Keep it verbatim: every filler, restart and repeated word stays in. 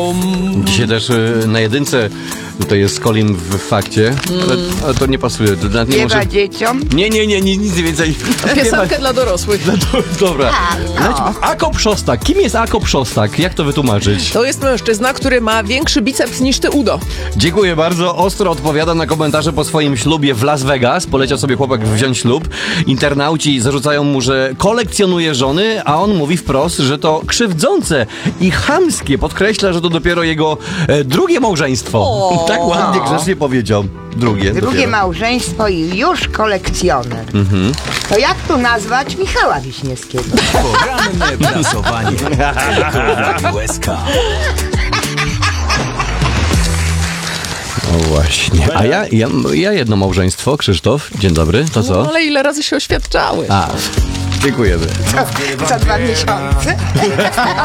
Dzisiaj też y, na jedynce tutaj jest Kolim w fakcie, ale, ale to nie pasuje. To nawet nie Śpiewa może... dzieciom. Nie, nie, nie, nie, nic więcej. Piosenkę dla dorosłych. Dobra. no. Leć- Akop Szostak. Kim jest Akop Szostak? Jak to wytłumaczyć? To jest mężczyzna, który ma większy biceps niż ty, Udo. Dziękuję bardzo. Ostro odpowiada na komentarze po swoim ślubie w Las Vegas. Poleciał sobie chłopak wziąć ślub. Internauci zarzucają mu, że kolekcjonuje żony, a on mówi wprost, że to krzywdzące i chamskie. Podkreśla, że to dopiero jego e, drugie małżeństwo. O. Tak ładnie, grzecznie powiedział. Drugie. Drugie dopiero. małżeństwo i już kolekcjoner. Mhm. To jak tu nazwać Michała Wiśniewskiego? Poranne prasowanie. Tylko w U S K. O właśnie. A ja, ja, ja jedno małżeństwo, Krzysztof. Dzień dobry. To No, co? ale ile razy się oświadczały? A, dziękujemy. Co, co dwa miesiące?